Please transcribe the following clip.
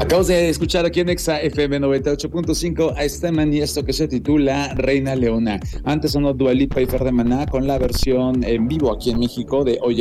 Acabamos de escuchar aquí en Exa FM 98.5 a Stemman y esto que se titula Reina Leona. Antes sonó Dua Lipa y Fer de Maná con la versión en vivo aquí en México de Oye